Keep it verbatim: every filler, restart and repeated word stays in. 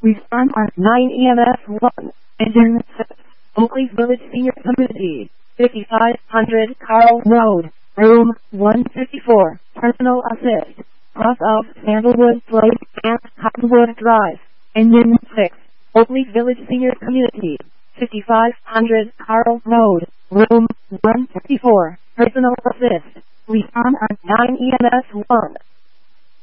Respond on nine E M S one. Engine six. Oakley Village Senior Community. fifty-five hundred Carl Road. Room one fifty-four. Personal assist. Cross of Sandalwood Place and Cottonwood Drive. Engine six. Oakley Village Senior Community. fifty-five hundred Carl Road. Room one fifty-four. Personal assist. Respond on nine E M S one.